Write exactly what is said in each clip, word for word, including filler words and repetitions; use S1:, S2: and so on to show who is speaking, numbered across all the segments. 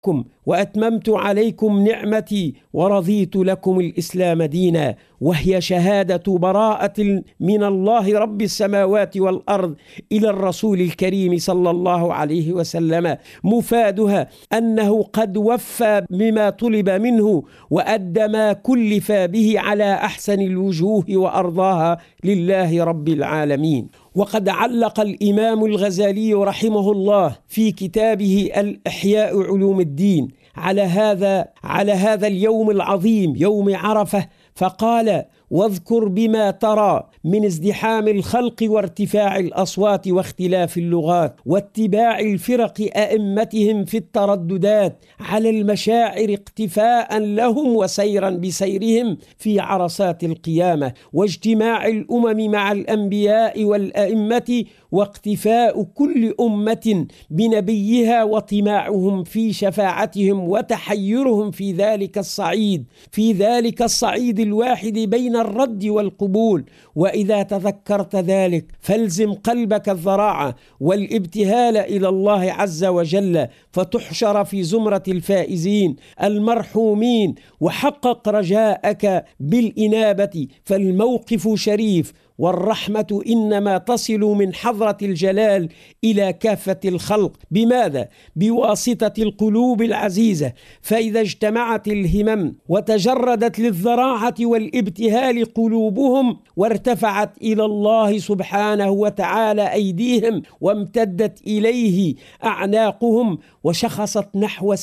S1: وأتممت عليكم نعمتي ورضيت لكم الإسلام دينا، وهي شهادة براءة من الله رب السماوات والأرض إلى الرسول الكريم صلى الله عليه وسلم، مفادها أنه قد وفى بما طلب منه وأدى ما كلف به على أحسن الوجوه وأرضاها لله رب العالمين. وقد علق الإمام الغزالي رحمه الله في كتابه الإحياء علوم الدين على هذا على هذا اليوم العظيم يوم عرفة، فقال: واذكر بما ترى من ازدحام الخلق وارتفاع الأصوات واختلاف اللغات واتباع الفرق أئمتهم في الترددات على المشاعر اقتفاء لهم وسيرا بسيرهم في عرصات القيامة، واجتماع الأمم مع الأنبياء والأئمة واقتفاء كل أمة بنبيها وطماعهم في شفاعتهم وتحيرهم في ذلك الصعيد في ذلك الصعيد الواحد بين الرد والقبول. وإذا تذكرت ذلك فالزم قلبك الضراعة والابتهال إلى الله عز وجل، فتحشر في زمرة الفائزين المرحومين، وحقق رجاءك بالإنابة، فالموقف شريف، والرحمة إنما تصل من حضرة الجلال إلى كافة الخلق. بماذا؟ بواسطة القلوب العزيزة. فإذا اجتمعت الهمم وتجردت للذراعة والابتهال قلوبهم، وارتفعت إلى الله سبحانه وتعالى أيديهم، وامتدت إليه أعناقهم، وشخصت نحو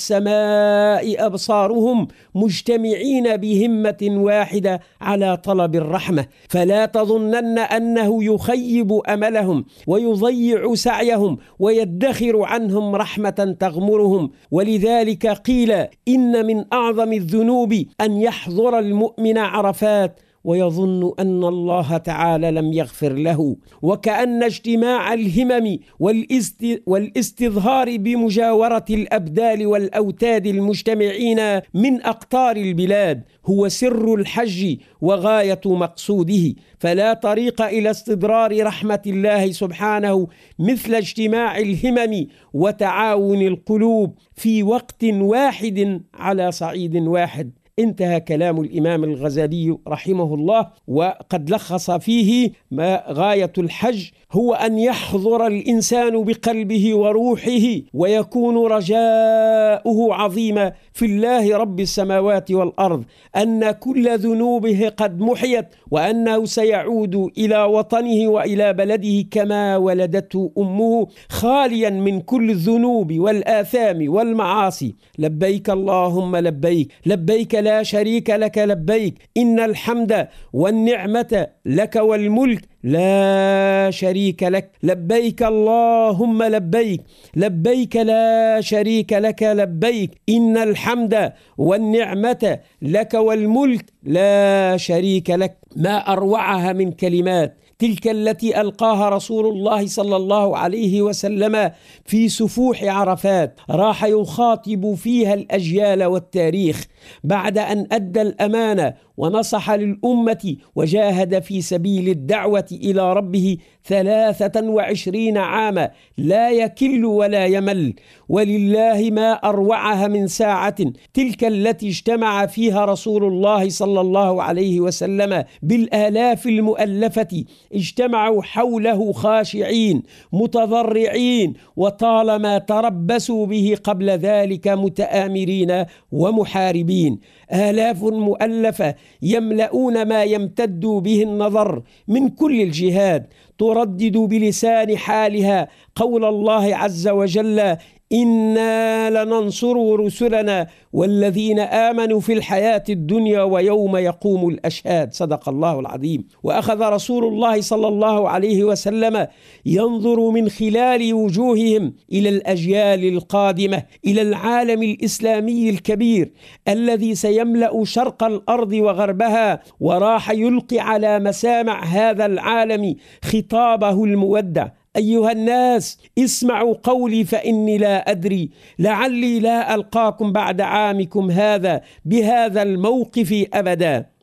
S1: السماء أبصارهم، مجتمعين بهمة واحدة على طلب الرحمة، فلا تظنن أنه يخيب أملهم ويضيع سعيهم ويدخر عنهم رحمة تغمرهم. ولذلك قيل: إن من أعظم الذنوب أن يحضر المؤمن عرفات ويظن أن الله تعالى لم يغفر له، وكأن اجتماع الهمم والاستظهار بمجاورة الأبدال والأوتاد المجتمعين من أقطار البلاد هو سر الحج وغاية مقصوده. فلا طريق إلى استدرار رحمة الله سبحانه مثل اجتماع الهمم وتعاون القلوب في وقت واحد على صعيد واحد. انتهى كلام الإمام الغزالي رحمه الله، وقد لخص فيه ما غاية الحج هو أن يحضر الإنسان بقلبه وروحه، ويكون رجاؤه عظيما في الله رب السماوات والأرض، أن كل ذنوبه قد محيت، وأنه سيعود إلى وطنه وإلى بلده كما ولدته أمه، خاليا من كل الذنوب والآثام والمعاصي. لبيك اللهم لبيك، لبيك لا شريك لك لبيك، إن الحمد والنعمة لك والملك لا شريك لك. لبيك اللهم لبيك، لبيك لا شريك لك لبيك، إن الحمد والنعمة لك والملك لا شريك لك. ما أروعها من كلمات تلك التي ألقاها رسول الله صلى الله عليه وسلم في سفوح عرفات، راح يخاطب فيها الأجيال والتاريخ بعد أن أدى الأمانة ونصح للأمة وجاهد في سبيل الدعوة إلى ربه ثلاثة وعشرين عاما لا يكل ولا يمل. ولله ما أروعها من ساعة تلك التي اجتمع فيها رسول الله صلى الله عليه وسلم بالآلاف المؤلفة، اجتمعوا حوله خاشعين متضرعين، وطالما تربصوا به قبل ذلك متآمرين ومحاربين. آلاف مؤلفة يملؤون ما يمتد به النظر من كل الجهات، تردد بلسان حالها قول الله عز وجل: إنا لننصر رسلنا والذين آمنوا في الحياة الدنيا ويوم يقوم الأشهاد. صدق الله العظيم. وأخذ رسول الله صلى الله عليه وسلم ينظر من خلال وجوههم إلى الأجيال القادمة، إلى العالم الإسلامي الكبير الذي سيملأ شرق الأرض وغربها، وراح يلقي على مسامع هذا العالم خطابه المودع: أيها الناس اسمعوا قولي فإني لا أدري، لعلي لا ألقاكم بعد عامكم هذا بهذا الموقف أبدا.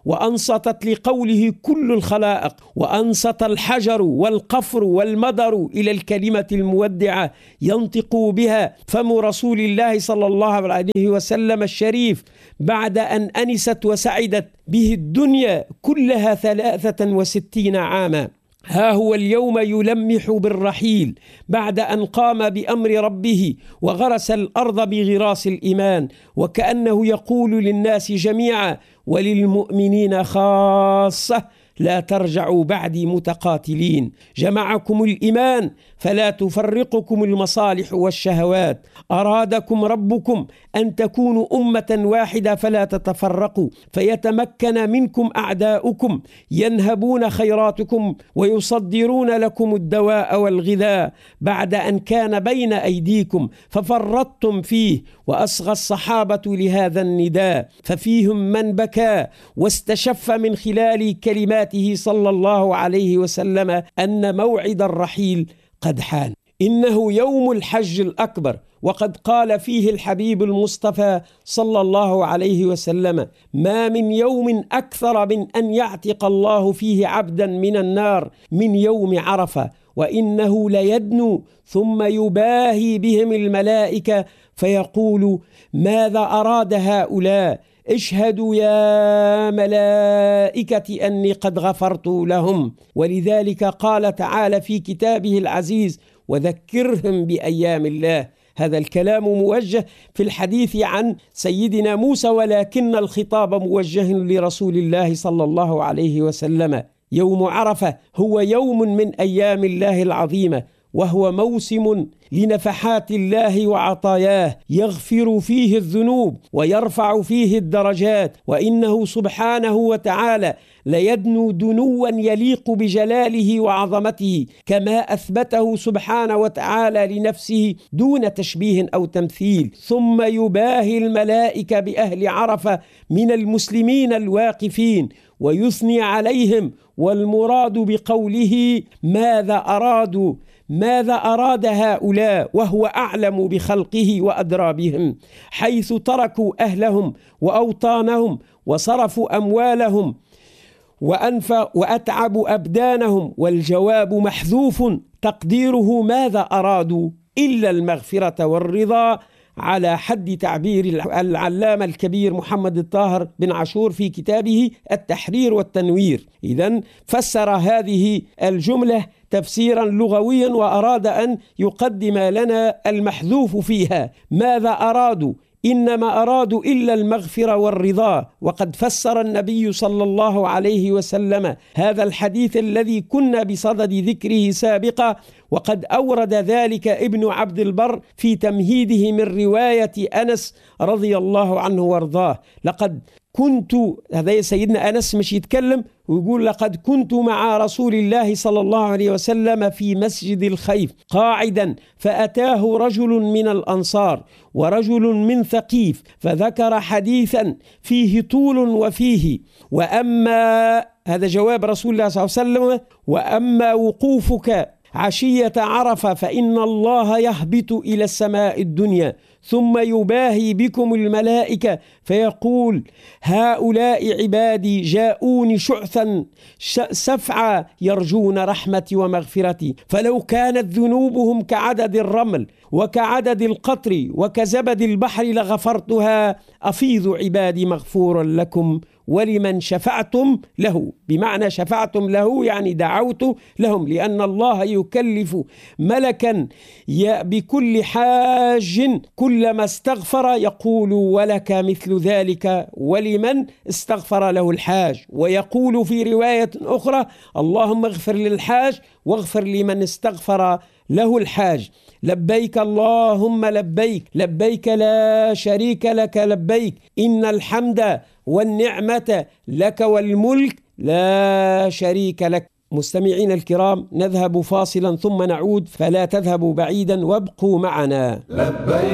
S1: وأنصتت لقوله كل الخلائق، وأنصت الحجر والقفر والمدر إلى الكلمة المودعة ينطق بها فم رسول الله صلى الله عليه وسلم الشريف بعد أن أنست وسعدت به الدنيا كلها ثلاثة وستين عاما. ها هو اليوم يلمح بالرحيل بعد أن قام بأمر ربه وغرس الأرض بغراس الإيمان، وكأنه يقول للناس جميعا وللمؤمنين خاصة: لا ترجعوا بعدي متقاتلين، جمعكم الإيمان فلا تفرقكم المصالح والشهوات، أرادكم ربكم أن تكونوا أمة واحدة فلا تتفرقوا فيتمكن منكم أعداؤكم ينهبون خيراتكم ويصدرون لكم الدواء والغذاء بعد أن كان بين أيديكم ففرطتم فيه. وأصغى الصحابة لهذا النداء، ففيهم من بكى واستشف من خلال كلماته صلى الله عليه وسلم أن موعد الرحيل قد حان. إنه يوم الحج الأكبر، وقد قال فيه الحبيب المصطفى صلى الله عليه وسلم: ما من يوم أكثر من أن يعتق الله فيه عبدا من النار من يوم عرفة، وإنه ليدنو ثم يباهي بهم الملائكة فيقول: ماذا أراد هؤلاء؟ اشهدوا يا ملائكتي أني قد غفرت لهم. ولذلك قال تعالى في كتابه العزيز: وذكرهم بأيام الله. هذا الكلام موجه في الحديث عن سيدنا موسى، ولكن الخطاب موجه لرسول الله صلى الله عليه وسلم. يوم عرفة هو يوم من أيام الله العظيمة، وهو موسم لنفحات الله وعطاياه يغفر فيه الذنوب ويرفع فيه الدرجات، وإنه سبحانه وتعالى ليدنو دنوا يليق بجلاله وعظمته كما أثبته سبحانه وتعالى لنفسه دون تشبيه أو تمثيل، ثم يباهي الملائكة بأهل عرفة من المسلمين الواقفين ويثني عليهم، والمراد بقوله ماذا أرادوا، ماذا أراد هؤلاء، وهو أعلم بخلقه وأدرى بهم، حيث تركوا أهلهم وأوطانهم وصرفوا أموالهم وأنفقوا وأتعبوا أبدانهم. والجواب محذوف تقديره ماذا أرادوا إلا المغفرة والرضا، على حد تعبير العلامة الكبير محمد الطاهر بن عاشور في كتابه التحرير والتنوير. إذن فسر هذه الجملة تفسيرا لغويا، وأراد أن يقدم لنا المحذوف فيها. ماذا أرادوا؟ إنما أرادوا إلا المغفرة والرضا. وقد فسر النبي صلى الله عليه وسلم هذا الحديث الذي كنا بصدد ذكره سابقا، وقد أورد ذلك ابن عبد البر في تمهيده من رواية أنس رضي الله عنه وارضاه. لقد كنت، هذا سيدنا أنس مش يتكلم ويقول: لقد كنت مع رسول الله صلى الله عليه وسلم في مسجد الخيف قاعدا، فأتاه رجل من الأنصار ورجل من ثقيف، فذكر حديثا فيه طول وفيه: وأما، هذا جواب رسول الله صلى الله عليه وسلم، وأما وقوفك عشية عرفة فإن الله يهبط إلى السماء الدنيا ثم يباهي بكم الملائكة فيقول: هؤلاء عبادي جاءوني شعثا سفعا يرجون رحمتي ومغفرتي، فلو كانت ذنوبهم كعدد الرمل وكعدد القطر وكزبد البحر لغفرتها، أفيضوا عبادي مغفورا لكم ولمن شفعتم له. بمعنى شفعتم له يعني دعوت لهم، لأن الله يكلف ملكا بكل حاج كلما استغفر يقول: ولك مثل ذلك ولمن استغفر له الحاج. ويقول في رواية أخرى: اللهم اغفر للحاج واغفر لمن استغفر له الحاج. لبيك اللهم لبيك، لبيك لا شريك لك لبيك، إن الحمد والنعمة لك والملك لا شريك لك. مستمعين الكرام، نذهب فاصلا ثم نعود، فلا تذهبوا بعيدا وابقوا معنا. لبيك